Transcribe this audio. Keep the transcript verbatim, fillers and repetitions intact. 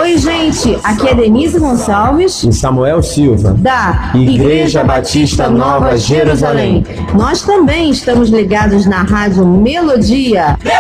Oi, gente, aqui é Denise Gonçalves e Samuel Silva, da Igreja, Igreja Batista Nova Jerusalém. Nós também estamos ligados na Rádio Melodia.